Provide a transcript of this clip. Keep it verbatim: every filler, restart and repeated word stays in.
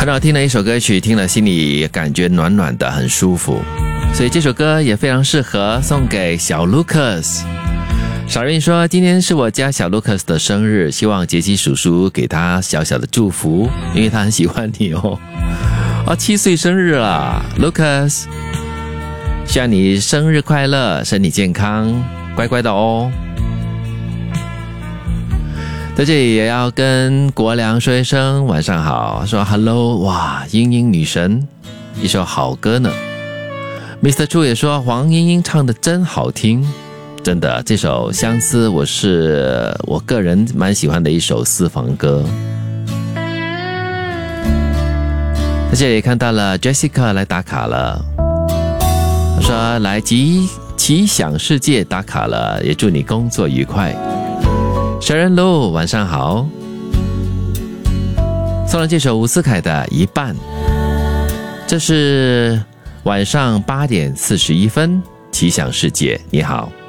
很好听的一首歌曲，听了心里感觉暖暖的，很舒服。所以这首歌也非常适合送给小 Lucas。小润说，今天是我家小 Lucas 的生日，希望杰西叔叔给他小小的祝福，因为他很喜欢你哦。哦，七岁生日了 Lucas， 希望你生日快乐，身体健康，乖乖的哦。在这里也要跟国良说一声晚上好，说 Hello， 哇，英英女神，一首好歌呢。mister Chu 也说黄莺莺唱的真好听，真的，这首相思我是我个人蛮喜欢的一首私房歌。在这里看到了 Jessica 来打卡了，她说来吉奇想世界打卡了，也祝你工作愉快。Sharon Low 晚上好，送了这首吴思凯的一半。这是晚上八点四十一分，奇想世界你好。